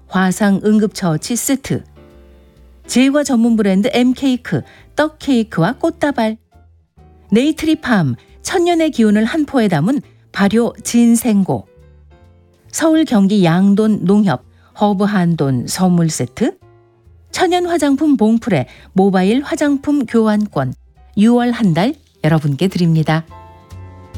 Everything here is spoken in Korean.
화상 응급처치 세트, 제과 전문 브랜드 M케이크 떡케이크와 꽃다발, 네이트리팜 천년의 기운을 한 포에 담은 발효 진생고, 서울 경기 양돈 농협 허브 한돈 선물 세트, 천연 화장품 봉프레 모바일 화장품 교환권 6월 한 달 여러분께 드립니다.